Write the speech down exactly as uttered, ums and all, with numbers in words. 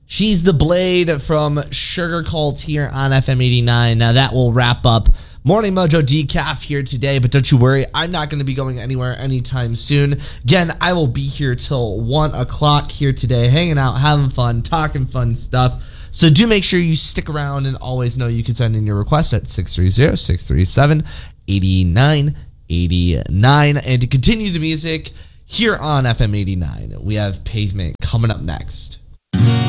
She's the Blade from Sugar Cult here on F M eighty-nine. Now that will wrap up Morning Mojo Decaf here today, but don't you worry, I'm not going to be going anywhere anytime soon. Again, I will be here till one o'clock here today, hanging out, having fun, talking fun stuff. So do make sure you stick around and always know you can send in your request at six three zero, six three seven, eight nine eight nine. And to continue the music here on F M eighty-nine, we have Pavement coming up next.